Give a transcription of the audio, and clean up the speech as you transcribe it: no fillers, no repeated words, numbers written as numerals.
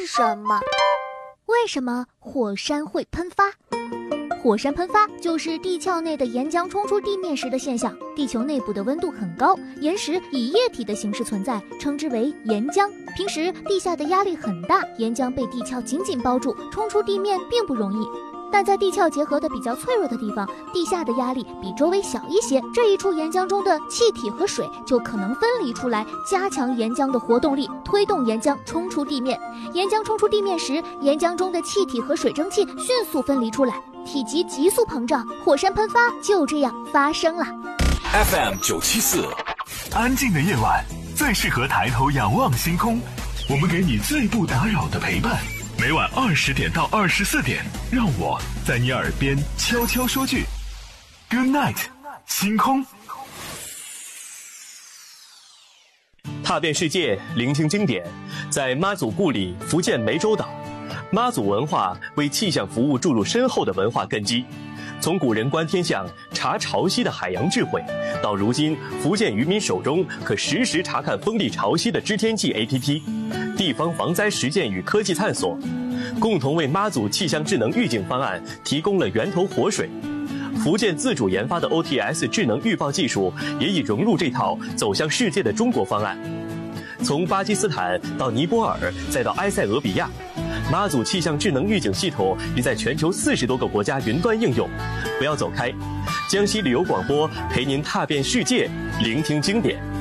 什么？ 为什么火山会喷发？火山喷发就是地壳内的岩浆冲出地面时的现象。地球内部的温度很高，岩石以液体的形式存在，称之为岩浆。平时地下的压力很大，岩浆被地壳紧紧包住，冲出地面并不容易。但在地壳结合的比较脆弱的地方，地下的压力比周围小一些，这一处岩浆中的气体和水就可能分离出来，加强岩浆的活动力，推动岩浆冲出地面。岩浆冲出地面时，岩浆中的气体和水蒸气迅速分离出来，体积急速膨胀，火山喷发就这样发生了。 FM974，安静的夜晚最适合抬头仰望星空，我们给你最不打扰的陪伴。每晚20点到24点，让我在你耳边悄悄说句 Good night， 星空。 踏遍世界，聆听经典，在妈祖故里福建湄洲岛，妈祖文化为气象服务注入深厚的文化根基。从古人观天象、查潮汐的海洋智慧，到如今福建渔民手中可实时查看风力潮汐的知天气 APP， 地方防灾实践与科技探索，共同为妈祖气象智能预警方案提供了源头活水。福建自主研发的 OTS 智能预报技术也已融入这套走向世界的中国方案。从巴基斯坦到尼泊尔，再到埃塞俄比亚，妈祖气象智能预警系统已在全球40多个国家云端应用。不要走开，江西旅游广播陪您踏遍世界，聆听经典。